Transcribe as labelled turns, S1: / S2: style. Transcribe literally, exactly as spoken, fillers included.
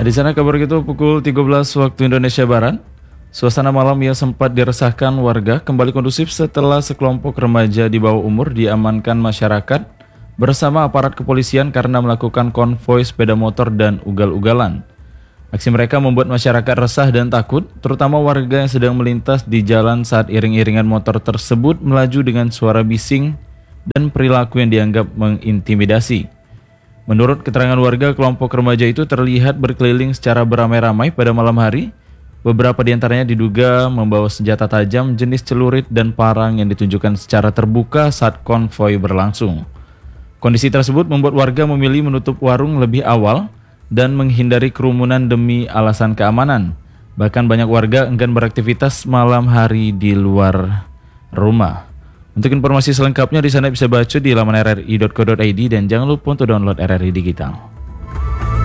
S1: Di sana kabar gitu pukul tiga belas waktu Indonesia Barat, suasana malam yang sempat diresahkan warga kembali kondusif setelah sekelompok remaja di bawah umur diamankan masyarakat bersama aparat kepolisian karena melakukan konvoi sepeda motor dan ugal-ugalan. Aksi mereka membuat masyarakat resah dan takut, terutama warga yang sedang melintas di jalan saat iring-iringan motor tersebut melaju dengan suara bising dan perilaku yang dianggap mengintimidasi. Menurut keterangan warga, kelompok remaja itu terlihat berkeliling secara beramai-ramai pada malam hari. Beberapa di antaranya diduga membawa senjata tajam jenis celurit dan parang yang ditunjukkan secara terbuka saat konvoi berlangsung. Kondisi tersebut membuat warga memilih menutup warung lebih awal dan menghindari kerumunan demi alasan keamanan. Bahkan banyak warga enggan beraktivitas malam hari di luar rumah. Untuk informasi selengkapnya di sana bisa baca di laman r r i dot co dot i d dan jangan lupa untuk download R R I Digital.